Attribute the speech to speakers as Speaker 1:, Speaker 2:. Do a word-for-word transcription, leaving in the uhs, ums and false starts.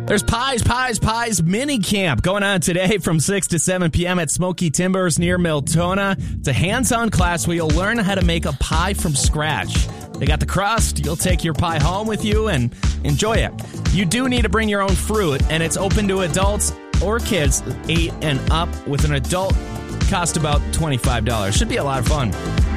Speaker 1: There's Pies, Pies, Pies mini camp going on today from six to seven p.m. at Smoky Timbers near Miltona. It's a hands-on class where you'll learn how to make a pie from scratch. They got the crust. You'll take your pie home with you and enjoy it. You do need to bring your own fruit, and it's open to adults or kids eight and up. With an adult, cost about twenty-five dollars. Should be a lot of fun.